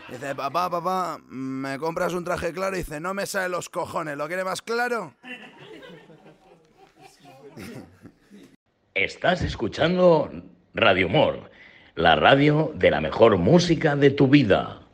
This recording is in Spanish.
Dice, papá, ¿me compras un traje claro? Y dice, no me sale los cojones, ¿lo quiere más claro? Estás escuchando Radio Humor, la radio de la mejor música de tu vida.